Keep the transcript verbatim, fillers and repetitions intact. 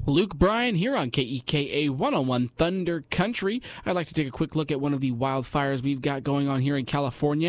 Luke Bryan here on K E K A one oh one Thunder Country. I'd like to take a quick look at one of the wildfires we've got going on here in California.